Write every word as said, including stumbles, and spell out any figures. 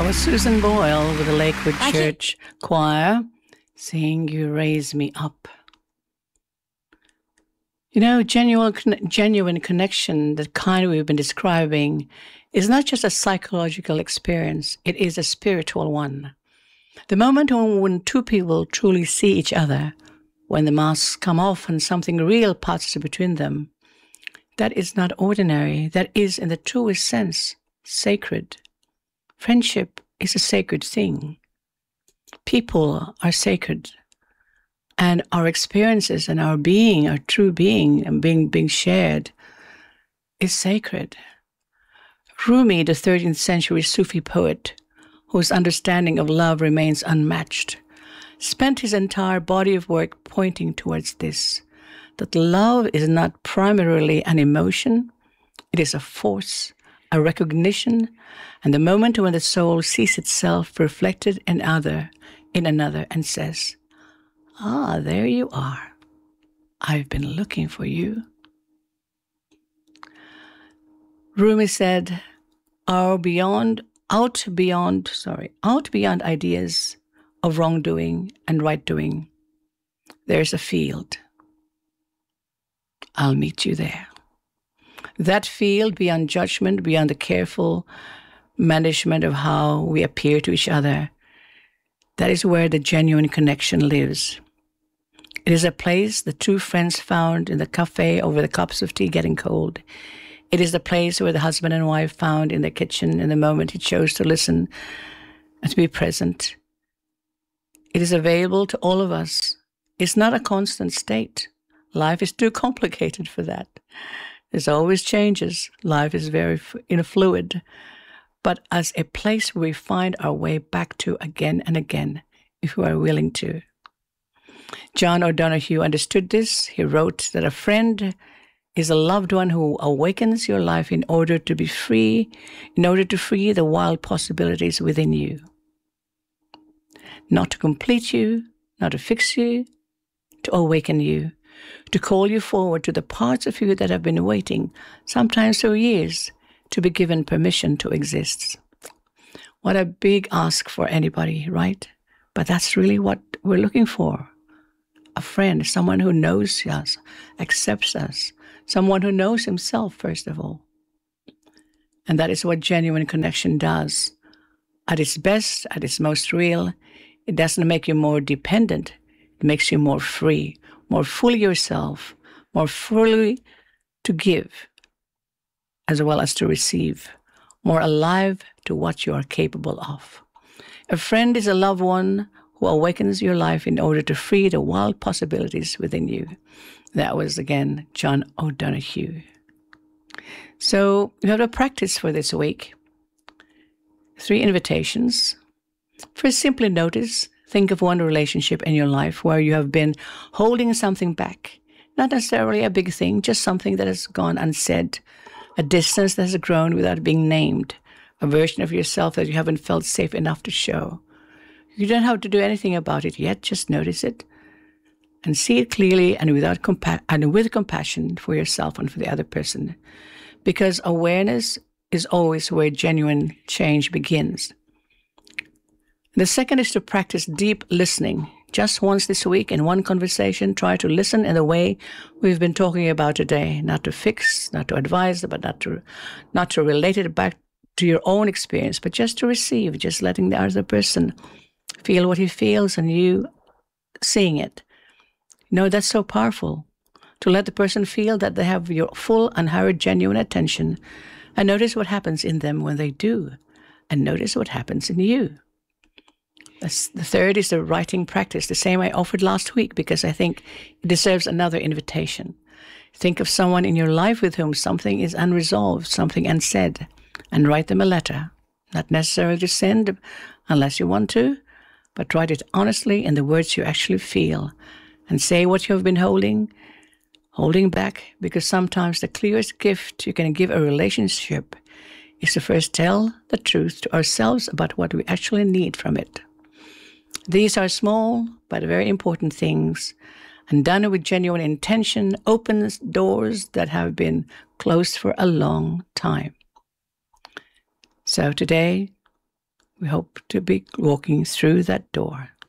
That was Susan Boyle with the Lakewood I Church Choir singing You Raise Me Up. You know, genuine, genuine connection, the kind we've been describing, is not just a psychological experience, it is a spiritual one. The moment when two people truly see each other, when the masks come off and something real passes between them, that is not ordinary, that is, in the truest sense, sacred. Friendship is a sacred thing. People are sacred. And our experiences and our being, our true being, and being being shared is sacred. Rumi, the thirteenth century Sufi poet, whose understanding of love remains unmatched, spent his entire body of work pointing towards this, that love is not primarily an emotion, it is a force, a recognition, and the moment when the soul sees itself reflected in other, in another, and says, "Ah, there you are. I've been looking for you." Rumi said, "Our beyond, out beyond, sorry, out beyond ideas of wrongdoing and right doing, there's a field. I'll meet you there. That field beyond judgment, beyond the careful management of how we appear to each other, that is where the genuine connection lives. It is a place the true friends found in the cafe over the cups of tea getting cold. It is the place where the husband and wife found in the kitchen in the moment he chose to listen and to be present. It is available to all of us. It's not a constant state. Life is too complicated for that. There's always changes. Life is very you know, fluid. But as a place where we find our way back to again and again, if we are willing to. John O'Donohue understood this. He wrote that a friend is a loved one who awakens your life in order to be free, in order to free the wild possibilities within you. Not to complete you, not to fix you, to awaken you, to call you forward to the parts of you that have been waiting, sometimes for years, to be given permission to exist. What a big ask for anybody, right? But that's really what we're looking for. A friend, someone who knows us, accepts us, someone who knows himself, first of all. And that is what genuine connection does. At its best, at its most real, it doesn't make you more dependent. It makes you more free, more fully yourself, more fully to give, as well as to receive, more alive to what you are capable of. A friend is a loved one who awakens your life in order to free the wild possibilities within you. That was, again, John O'Donohue. So you have a practice for this week. Three invitations. First, simply notice, think of one relationship in your life where you have been holding something back. Not necessarily a big thing, just something that has gone unsaid, a distance that has grown without being named, a version of yourself that you haven't felt safe enough to show. You don't have to do anything about it yet, just notice it and see it clearly and without compa- and with compassion for yourself and for the other person. Because awareness is always where genuine change begins. The second is to practice deep listening. Just once this week in one conversation, try to listen in the way we've been talking about today. Not to fix, not to advise, but not to, not to relate it back to your own experience, but just to receive, just letting the other person feel what he feels and you seeing it. You know, that's so powerful. To let the person feel that they have your full, unhurried, genuine attention, and notice what happens in them when they do, and notice what happens in you. That's, the third is the writing practice, the same I offered last week, because I think it deserves another invitation. Think of someone in your life with whom something is unresolved, something unsaid, and write them a letter. Not necessarily to send unless you want to, but write it honestly in the words you actually feel, and say what you have been holding, holding back, because sometimes the clearest gift you can give a relationship is to first tell the truth to ourselves about what we actually need from it. These are small but very important things, and done with genuine intention opens doors that have been closed for a long time. So today, We hope to be walking through that door.